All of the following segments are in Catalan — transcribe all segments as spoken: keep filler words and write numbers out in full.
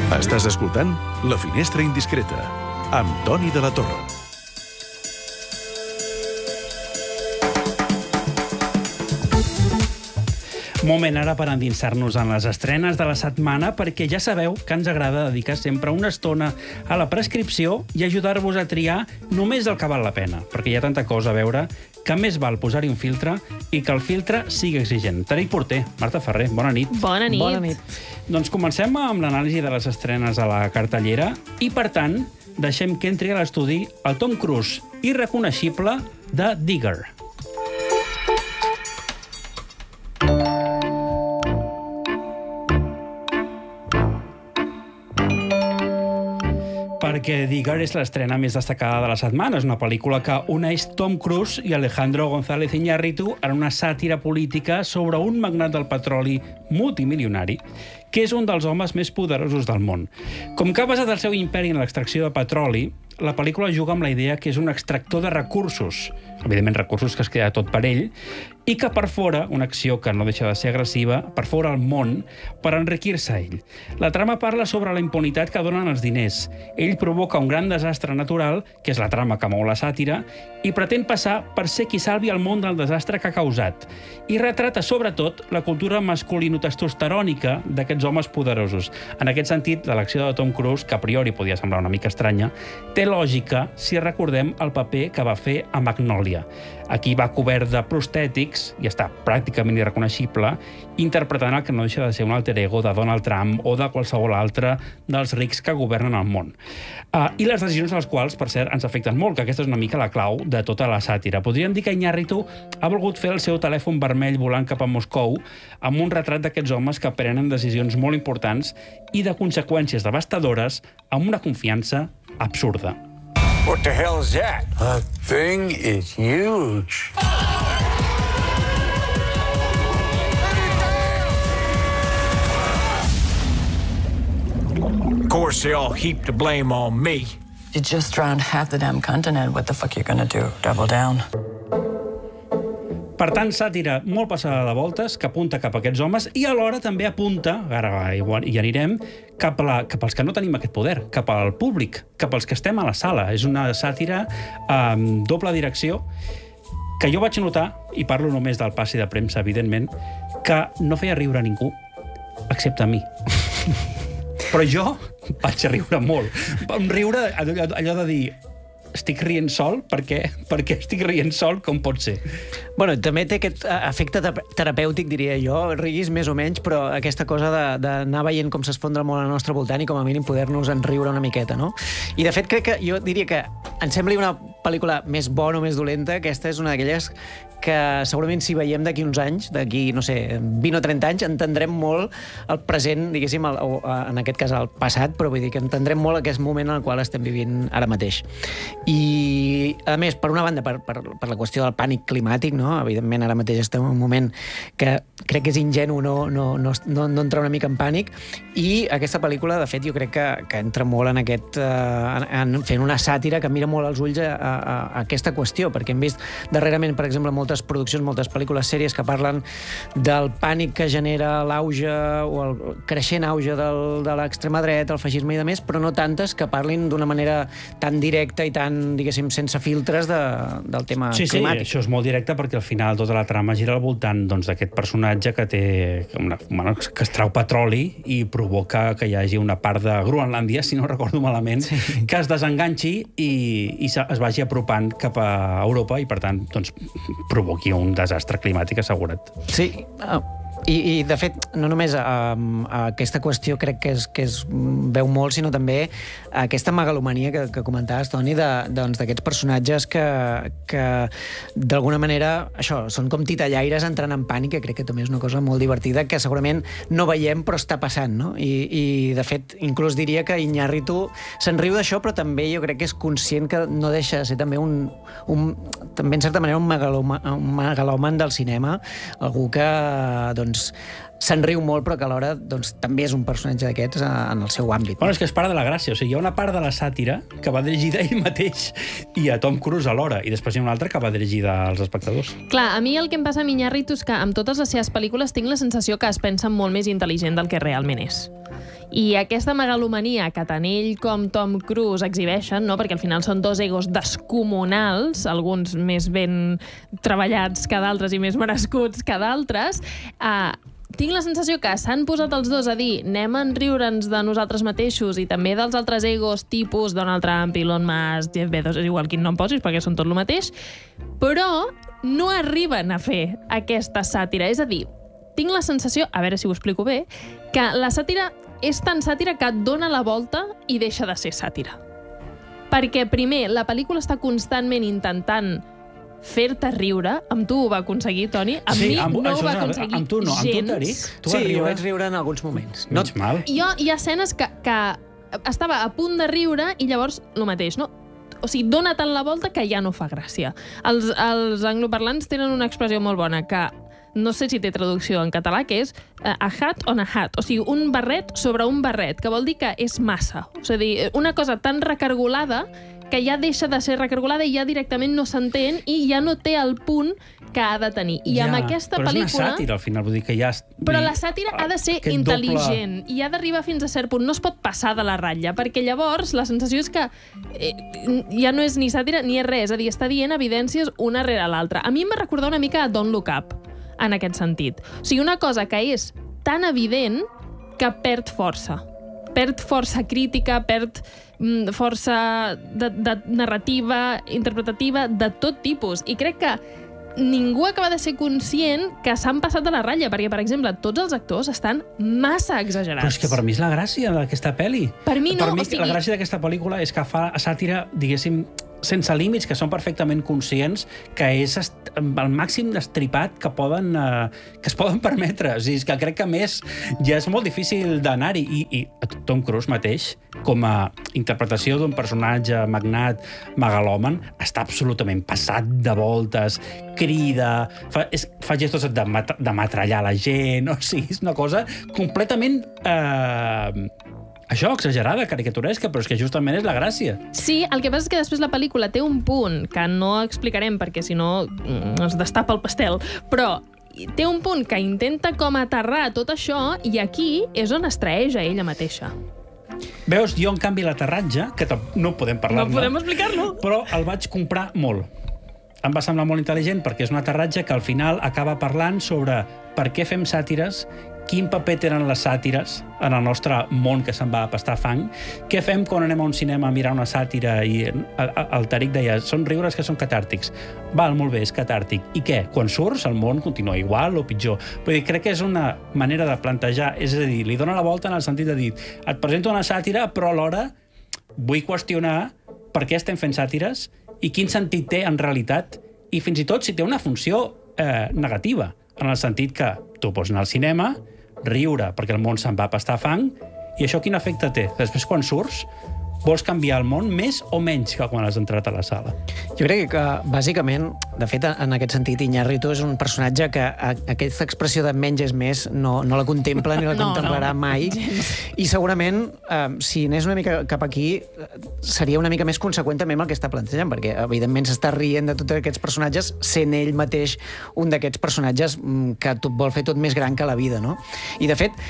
Estàs escoltant La Finestra Indiscreta, amb Toni de la Torre. Moment ara per endinsar-nos en les estrenes de la setmana, perquè ja sabeu que ens agrada dedicar sempre una estona a la prescripció i ajudar-vos a triar només el que val la pena, perquè hi ha tanta cosa a veure que més val posar-hi un filtre i que el filtre sigui exigent. Tariq Porter, Marta Ferrer, bona nit. Bona nit. Bona nit. Doncs comencem amb l'anàlisi de les estrenes a la cartellera i, per tant, deixem que entri a l'estudi el Tom Cruise irreconeixible de Digger. Perquè Digger és l'estrena més destacada de la setmana. És una pel·lícula que uneix Tom Cruise i Alejandro González Iñárritu en una sàtira política sobre un magnat del petroli multimilionari que és un dels homes més poderosos del món. Com que ha basat el seu imperi en l'extracció de petroli, la pel·lícula juga amb la idea que és un extractor de recursos, evidentment recursos que es queda tot per ell, i que perfora, una acció que no deixa de ser agressiva, perfora el món per enriquir-se ell. La trama parla sobre la impunitat que donen els diners. Ell provoca un gran desastre natural, que és la trama que mou la sàtira, i pretén passar per ser qui salvi el món del desastre que ha causat. I retrata, sobretot, la cultura masculino-testosterònica d'aquests homes poderosos. En aquest sentit, l'elecció de Tom Cruise, que a priori podia semblar una mica estranya, té lògica si recordem el paper que va fer a Magnolia. Aquí va cobert de prostètics i està pràcticament irreconeixible, interpretant el que no deixa de ser un alter ego de Donald Trump o de qualsevol altre dels rics que governen el món. Uh, I les decisions dels quals, per cert, ens afecten molt, que aquesta és una mica la clau de tota la sàtira. Podríem dir que Iñárritu ha volgut fer el seu telèfon vermell volant cap a Moscou amb un retrat d'aquests homes que prenen decisions molt importants i de conseqüències devastadores amb una confiança absurda. What the hell is that? That thing is huge. Of course, they all heap the blame on me. You just drowned half the damn continent. What the fuck you gonna do? Double down? Per tant, sàtira molt passada de voltes, que apunta cap a aquests homes i alhora també apunta, ara hi anirem, cap, a la, cap als que no tenim aquest poder, cap al públic, cap als que estem a la sala. És una sàtira amb doble direcció que jo vaig notar, i parlo només del passi de premsa, evidentment, que no feia riure ningú, excepte a mi. Però jo vaig riure molt. Un riure, allò de dir... estic rient sol? Per què? Per què estic rient sol? Com pot ser? Bueno, també té aquest efecte terapèutic, diria jo, riguis més o menys, però aquesta cosa d'anar veient com s'esfondra el món al nostre voltant i com a mínim poder-nos enriure una miqueta, no? I de fet crec que jo diria que em sembli una pel·lícula més bona o més dolenta, aquesta és una d'aquelles que segurament si veiem d'aquí uns anys, d'aquí, no sé, vint o trenta anys, entendrem molt el present, diguéssim, el, o en aquest cas el passat, però vull dir que entendrem molt aquest moment en el qual estem vivint ara mateix. I, a més, per una banda, per, per, per la qüestió del pànic climàtic, no? Evidentment, ara mateix estem en un moment que crec que és ingenu no, no, no, no, no entrar una mica en pànic, i aquesta pel·lícula, de fet, jo crec que, que entra molt en aquest... Uh, en, en fent una sàtira que mira molt als ulls a, a, a aquesta qüestió, perquè hem vist darrerament, per exemple, moltes produccions, moltes pel·lícules, sèries que parlen del pànic que genera l'auge o el creixent auge del, de l'extrema dreta, el feixisme i de més, però no tantes que parlin d'una manera tan directa i tan, diguéssim, sense filtres de, del tema sí, climàtic. Sí, això és molt directe perquè al final tota la trama gira al voltant doncs, d'aquest personatge que té una, bueno, que es trau petroli i provoca que hi hagi una part de Groenlàndia, si no recordo malament, sí. que es desenganxi i, i es vagi apropant cap a Europa i, per tant, doncs, provoqui un desastre climàtic assegurat. Sí, ah. I, i, de fet, no només um, aquesta qüestió crec que es, que es veu molt, sinó també aquesta megalomania que, que comentaves, Toni, d'aquests doncs, personatges que, que d'alguna manera, això, són com titellaires entrant en pànic, que crec que també és una cosa molt divertida, que segurament no veiem però està passant, no? I, i de fet, inclús diria que Iñárritu se'n riu d'això, però també jo crec que és conscient que no deixa de ser també un, un també en certa manera un, megaloma, un megaloman del cinema, algú que, doncs, se'n riu molt, però que alhora doncs, també és un personatge d'aquests en el seu àmbit. Bueno, és que és part de la gràcia. O sigui, hi ha una part de la sàtira que va dirigida a ell mateix i a Tom Cruise alhora, i després hi ha una altra que va dirigida als espectadors. Clar, a mi el que em passa amb Iñárritu és que amb totes les seves pel·lícules tinc la sensació que es pensa molt més intel·ligent del que realment és. I aquesta megalomania que tant ell com Tom Cruise exhibeixen, no? Perquè al final són dos egos descomunals, alguns més ben treballats que d'altres i més merescuts que d'altres, eh, tinc la sensació que s'han posat els dos a dir anem a enriure'ns de nosaltres mateixos i també dels altres egos tipus Donald Trump, Elon Musk, Jeff Bezos, és igual quin nom posis perquè són tot el mateix, però no arriben a fer aquesta sàtira. És a dir, tinc la sensació, a veure si ho explico bé, que la sàtira és tan sàtira que dona la volta i deixa de ser sàtira. Perquè, primer, la pel·lícula està constantment intentant fer-te riure. Amb tu ho va aconseguir, Toni. Amb Sí, mi amb- no ho això va és- aconseguir amb tu no, amb tu, gens. Tariq. Tu Sí, vas jo riure? vaig riure en alguns moments. No, Menys mal. Jo, hi ha escenes que, que estava a punt de riure i llavors el mateix, no? O sigui, dona tant la volta que ja no fa gràcia. Els, els angloparlants tenen una expressió molt bona que no sé si té traducció en català, que és uh, a hat on a hat, o sigui, un barret sobre un barret, que vol dir que és massa. O sigui, una cosa tan recargolada que ja deixa de ser recargolada i ja directament no s'entén i ja no té el punt que ha de tenir. I amb aquesta però pel·lícula... és una sàtira, al final, vull dir que ja... Però la sàtira ha de ser Aquest intel·ligent i ha d'arribar fins a cert punt. No es pot passar de la ratlla, perquè llavors la sensació és que eh, ja no és ni sàtira ni és res. És a dir, està dient evidències una rere l'altra. A mi em va recordar una mica a Don't Look Up, en aquest sentit. O sigui, una cosa que és tan evident que perd força. Perd força crítica, perd mm, força de, de narrativa, interpretativa, de tot tipus. I crec que ningú acaba de ser conscient que s'han passat de la ratlla, perquè, per exemple, tots els actors estan massa exagerats. Però és que per mi és la gràcia d'aquesta pel·li. Per mi no, Per mi o sigui- la gràcia d'aquesta pel·lícula és que fa sàtira, diguéssim, sense límits, que són perfectament conscients que és est- el màxim destripat que poden eh, que es poden permetre. O sigui, és que crec que a més ja és molt difícil d'anar-hi. I, I Tom Cruise mateix, com a interpretació d'un personatge magnat, megalòman, està absolutament passat de voltes, crida, fa, és, fa gestos de, mat de matrallar la gent, o sigui, és una cosa completament... Eh, Això, exagerada, caricaturesca, però és que justament és la gràcia. Sí, el que passa és que després la pel·lícula té un punt que no explicarem perquè si no mm, es destapa el pastel, però té un punt que intenta com aterrar tot això i aquí és on es traeix a ella mateixa. Veus, jo, en canvi, l'aterratge, que no podem parlar-ne... No podem explicar-lo. Però el vaig comprar molt. Em va semblar molt intel·ligent perquè és un aterratge que al final acaba parlant sobre per què fem sàtires, quin paper tenen les sàtires en el nostre món que se'n va a pastar fang, què fem quan anem a un cinema a mirar una sàtira i el Tariq deia, són riures que són catàrtics. Val, molt bé, és catàrtic. I què? Quan surts, el món continua igual o pitjor. Vull dir, crec que és una manera de plantejar, és a dir, li dona la volta en el sentit de dir, et presento una sàtira, però alhora vull qüestionar per què estem fent sàtires i quin sentit té en realitat, i fins i tot si té una funció eh, negativa, en el sentit que tu pots anar al cinema, riure perquè el món se'n va a pastar fang, i això quin efecte té? Després, quan surts, vols canviar el món més o menys que quan has entrat a la sala? Jo crec que, bàsicament, de fet, en aquest sentit, Iñárritu és un personatge que a, aquesta expressió de menys és més no, no la contempla ni la No, contemplarà no, mai. gens. I segurament, eh, si anés una mica cap aquí, seria una mica més conseqüent també amb el que està plantejant, perquè, evidentment, s'està rient de tots aquests personatges, sent ell mateix un d'aquests personatges mm, que tot vol fer tot més gran que la vida, no? I, de fet,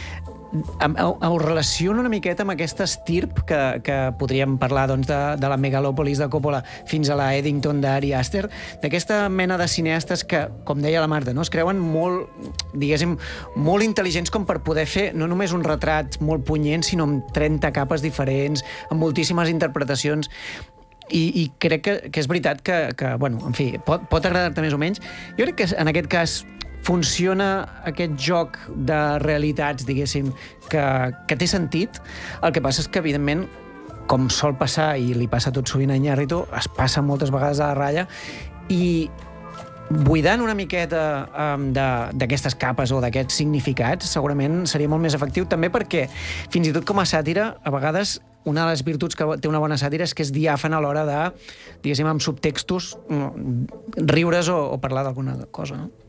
ho relaciono una miqueta amb aquesta estirp que, que podríem parlar doncs, de, de la megalòpolis de Coppola fins a la Eddington d'Ari Aster, d'aquesta mena de cineastes que, com deia la Marta, no? Es creuen molt, diguéssim, molt intel·ligents com per poder fer no només un retrat molt punyent, sinó amb trenta capes diferents, amb moltíssimes interpretacions. I, i crec que, que és veritat que, que bueno, en fi, pot, pot agradar-te més o menys. Jo crec que en aquest cas funciona aquest joc de realitats, diguéssim, que, que té sentit. El que passa és que, evidentment, com sol passar, i li passa tot sovint a Iñárritu, es passa moltes vegades a la ratlla, i buidant una miqueta um, d'aquestes capes o d'aquests significats, segurament seria molt més efectiu, també perquè, fins i tot com a sàtira, a vegades una de les virtuts que té una bona sàtira és que és diàfana a l'hora de, diguéssim, amb subtextos, riure's o, o parlar d'alguna cosa, no?